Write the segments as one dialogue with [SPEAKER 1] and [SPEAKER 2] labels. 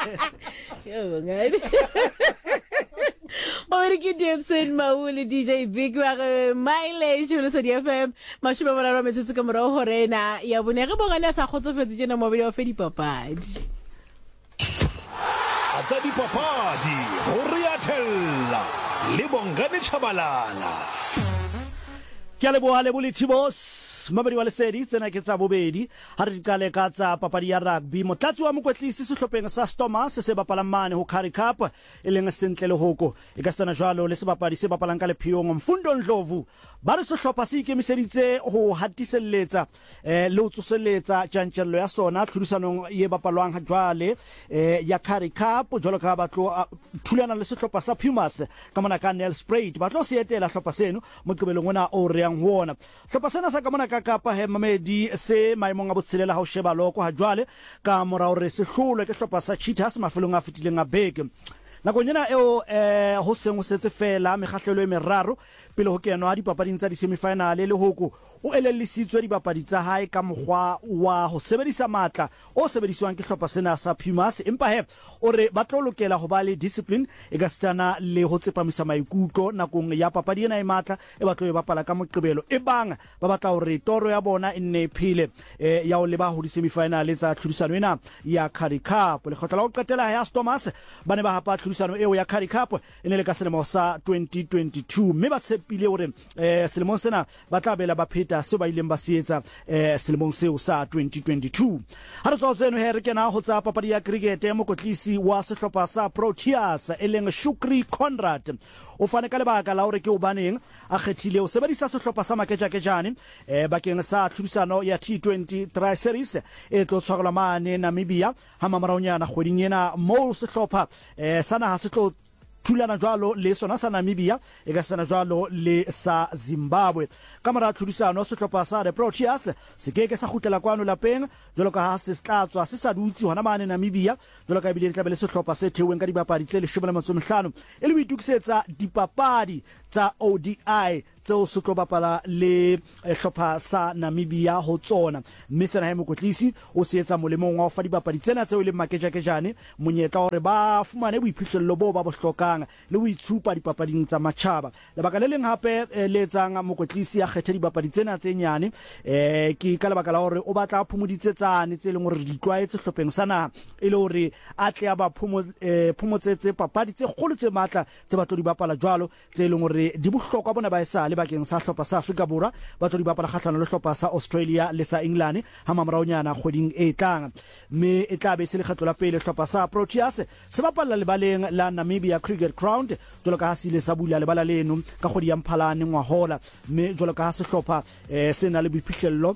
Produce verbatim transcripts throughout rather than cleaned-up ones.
[SPEAKER 1] Yo ngani. Mameriki Debson Mauli D J Big wa mileage le sa di F M mashome bona ra metsotso ka morao horena ya bone re bongana sa khotsofetse jena mo bile o fe dipapadi.
[SPEAKER 2] Atsa dipapadi hore ya thella le bongane Chabalala.
[SPEAKER 3] Ke a leboha le bolithibos Mabadi wa lesedi tsena ke tsa bobedi ha re dikale ka tsa papadi ya rugby motlatsi wa mokwetlisi sehlopheng sa Stormers se se bapalang mane ho Currie Cup e leng sentle le hoko e ka tsena jwalo le se bapadi se bapalang ka Lephiong Mfundo Ndlovu ba re sehlopha se ikemiseditse ho hatiselletsa eh le ho tsoseletsa tjantjello ya sona tlhudisanong ye bapalwang ha jwale eh ya Currie Cup jwalo ka ba tlo thulana le sehlopha sa Pumas ka mona ka Nelspruit ba tlo se etela sehlopha seno mo qebelong ona o reang hona sehlopha sena sa ka mona ka Kapa he Mamedi se maimong a botshelela ha o sheba loko ha jwale ka morao re se hlolwe ke sehlopha sa Cheetahs mafelong a fetileng a beke nako nyena eo eh ho seng o setse fela mekgahlelo e meraro pele ho kenwa dipapading tsa di semifinal le hoko o elellisitswe dipapadi tsa hae ka mogwa wa ho sebedisa matla o sebediswang ke hlopha sena sa Pumas empa he o re ba tlo lokela ho ba le discipline e ka stana le ho tsepamisa maikutlo nakong ya papadi ena e matla e batlo e bapala ka moqebelo e bang ba batla hore toro ya bona e nne phile eh ya o leba ho di semifinal tsa tlhodisano ena ya Currie Cup le khotla o qetela ya Stormers ba ne ba hapa tlhodisano eo ya Currie Cup ene le ka selemo sa twenty twenty-two mme ba tshepile hore eh selemo sena ba tla bela ba pheta se ba ileng ba sietsa eh selemong seo sa twenty twenty-two ha re tswa seno he re kena ho tsa papadi ya cricket mo kotlisi wa sehlopha sa Proteas e leng Shukri Conrad o fane ka lebaka la hore ke o baneng a kgethile o sebedisa sehlopha sa Maketjakejane eh bakeng sa tlhodisano ya T twenty Tri Series e tlo tshwarelwa mane Namibia ha mamaraonyana kgweding ena mo sehlopha eh sana ha se tlo thulana jwalo le sona sa Namibia e ka sana jwalo le sa Zimbabwe ka mora tlhodisano sehlopha sa the Proteas se keke sa khutlela kwano lapeng jwalo ka ha se tlatswa se sa dutsi hona mane Namibia jwalo ka e bile tla sehlopha se theweng ka dipapadi tse leshome le hlano e le boitukisetsa dipapadi tsa O D I tseo se tlo bapala le hlopha sa Namibia ho tsona mme sena he mokotlisi o se etsa molemong wa ho fa dipapadi tsena tseo le Maketjakejane monyetla hore ba fumane boiphihlello bo ba bo hlokang le ho itshupa dipapading tsa matjhaba lebaka le leng hape le etsang mokotlisi ya kgetha dipapadi tsena tse nyane eh ke ka lebaka la hore o batla phomoditsetsane tse leng hore di tlwaetse hlopheng sana e le hore a tle a ba phomo phomotsetse papadi tse kgolo tse matla tse batlo di bapala jwalo tse leng hore di bohlokwa bona ba esa le bakeng sa hlopha sa Afrika Borwa batlo di bapala kgahlano le hlopha sa Australia le sa England ha mamaraonyana kgweding e tlang mme e tla be se le kgetlo la pele hlopha sa Proteas se bapalla le baleng la Namibia Cricket Ground jwalo ka ha se le sa bula le bala leno ka kgwedi ya Mphalane ngwahola mme jwalo ka ha se hlopha eh se na le boiphihlello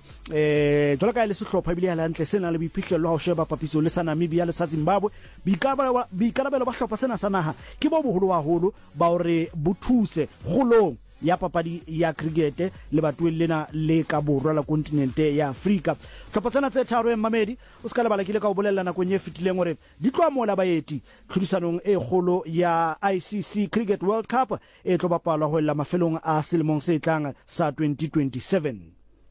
[SPEAKER 3] eh jwalo ka le se hlopha e bile ya lantle se na le boiphihlello ha o sheba papiso le sa Namibia le sa Zimbabwe bikarabelo bikarabelo ba hlopha sena sa naha ke bo boholo haholo ba hore bothuse kgolong ya papadi ya cricket le batweng lena le ka borwa la kontinente ya Afrika hlopha tsena tse tharo e Mamedi o ska lebala kile ka o bolella na kwenye fitileng hore di tloa mola baeti tlhodisanong e kgolo ya I C C Cricket World Cup e tlo bapalwa ho la mafelong a selemong se tlang sa twenty twenty-seven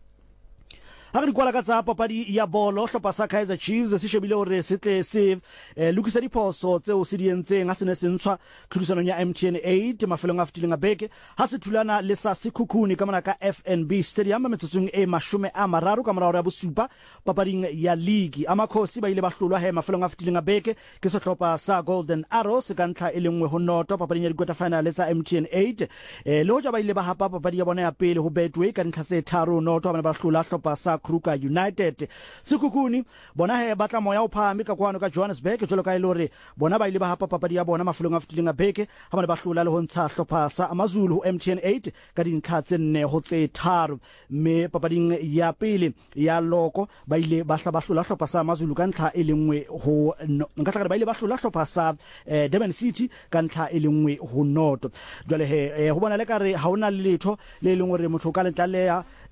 [SPEAKER 3] ha re kwala ka tsa papadi ya bolo hlopha sa Kaizer Chiefs se shebile hore se tle se lokisa diphoso tseo se di entseng ha se ne se ntshwa tlhodisanong ya M T N eight mafelong a fetileng a beke ha se thulana le sa Sekhukhune ka mona ka F N B Stadium metsotsong e mashome a mararo ka mora hore ya bosupa papading ya league amakhosi ba ile ba hlolwa he mafelong a fetileng a beke ke sehlopha sa Golden Arrows ka ntlha e lengwe ho noto papading ya quarter final tsa M T N eight eh le ho ja ba ile ba hapa papadi ya bona ya pele ho Betway ka ntlha tse tharo noto ba ne ba hlola hlopha sa Kruger United Sekhukhune bona he batla moya o phame ka kwano ka Johannesburg jwalo ka ile hore bona ba ile ba hapa papadi ya bona mafelong a fetileng a beke ha ba ne ba hlola le ho ntsha hlopha sa AmaZulu ho M T N eight ka dintlha tse nne ho tse tharo mme papading ya pele ya loko ba ile ba hla ba hlola hlopha sa AmaZulu ka ntlha e lengwe ho nka tla ba ile ba hlola hlopha sa eh, Durban City ka ntlha e lengwe ho noto jwale he eh, ho bona le ka re ha ona letho le leng hore motho ka letla le ya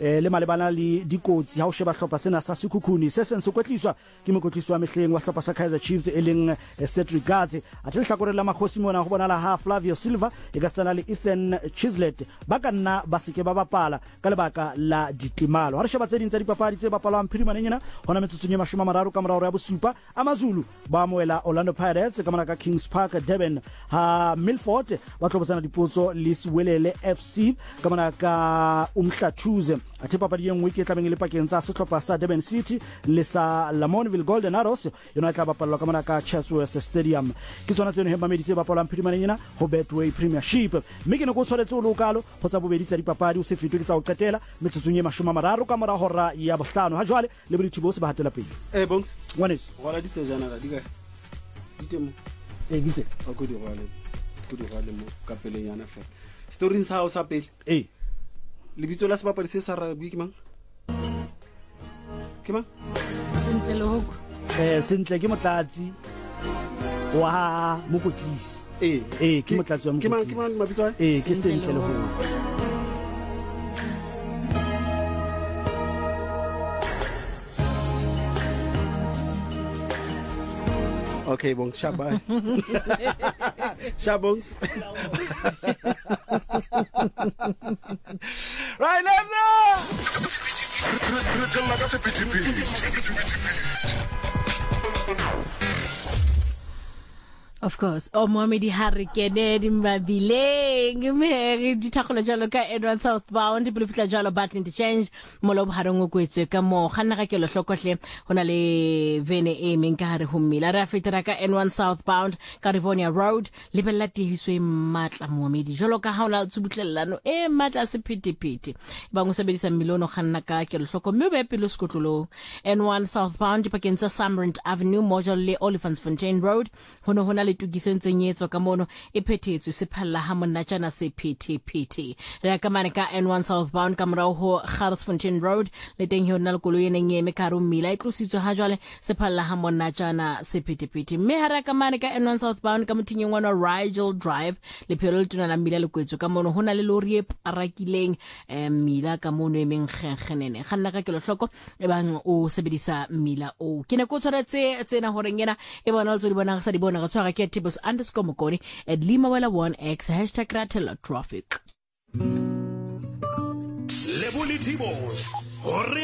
[SPEAKER 3] eh le malebana le dikotsi ha o sheba hlopha sena sa Sekhukhuni se seng se kwetliswa ke mokotliso wa mehleng wa hlopha sa Kaizer Chiefs e leng Cedric Gazi a tla hlakore la makhosi mona go bona la ha Flavio Silva e ka tsana le Ethan Chislett ba ka nna ba seke ba bapala ka lebaka la ditimalo ha re sheba tse ding tsa dipapadi tse bapalwang phirimaneng ena hona metsotsong e mashome a mararo ka morao ya bosupa amazulu ba moela Orlando Pirates ka mona ka Kings Park Durban ha Milford ba tlobotsana dipotso le Siwelele F C ka mona ka Umhlathuze a the papadi ye nngwe ke tla beng le pakeng tsa sehlopha sa Durban City le sa Lamontville Golden Arrows yona tla bapalwa ka mona ka Chatsworth Stadium ke tsona tseno he mamedi tse bapalwang phirimaneng ena ho Betway Premiership mme ke ne go tshwaretse o lokalo ho tsa bobedi tsa dipapadi o se fetwe ke tsa o qetela metsotsong e mashome a mararo ka mora hora ya bohlano ha jwale le bolitho bo se ba hatela pele
[SPEAKER 4] eh bongs
[SPEAKER 3] ngwaneso
[SPEAKER 4] gola ditse jana ka diga ditemo
[SPEAKER 3] e gitse
[SPEAKER 4] a go di gola go di gola mo ka peleng yana fe story sa o sa pele
[SPEAKER 3] eh
[SPEAKER 4] le bitso la sebapadi se sa rugby ke mang ke mang
[SPEAKER 1] sentle le hoko
[SPEAKER 3] eh sentle ke motlatsi wa mokotlisi
[SPEAKER 4] eh
[SPEAKER 3] eh ke motlatsi wa
[SPEAKER 4] ke mang
[SPEAKER 3] mokotlisi
[SPEAKER 4] ke mang mabitso a
[SPEAKER 3] eh ke sentle le ho
[SPEAKER 4] okay bongs shaba shabongs right now
[SPEAKER 1] Of course, o Mohamedi Harry Kennedy Mbabileng me di thakgolo jalo ka Edward Southbound bolefitla jalo battle interchange molo bharong kwetswe ka mo ganna ga kelo hlokohle hona le vene e meng ka hare ho mmila ra fetera ka N one Southbound ka Rivonia Road le bella tihiswe matla Mohamedi jalo ka ha ona tsubutlellano e matla sephiphiti ba ngo sebedisa milono ganna ka kelo hloko mme be pelo skotlolo N one Southbound pakeng tsa Samrent Avenue Mojo le Olifantsfontein Road hono hona tukiso ntsenyetso ka mono e phethetswe se phalla ha monna tjana se phethiphethi re ka mane ka N one Southbound ka morao ho Garsfontein Road le teng he ona le koloi ene nyeme ka rumila e tlositswe ha jwale se phalla ha monna tjana se phethiphethi mme ha re ka mane ka N one Southbound ka mothing ngwana Rigel Drive le phelo le tuna la mmila le kwetswe ka mono hona le lori e parakileng mmila ka mono e meng kgengenene ganna ka kelo hloko e bang o sebedisa mmila o ke ne go tshwaretse tsena hore ngena e bona le tso di bona ga sa di bona ga tshwara Tibus underscore Mokoni at Limawela one X hashtag Ratela Traffic.
[SPEAKER 2] Lebuli Tibos.